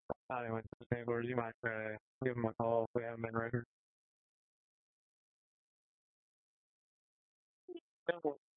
Anyway, Nicholas, you might give him a call if we haven't been record.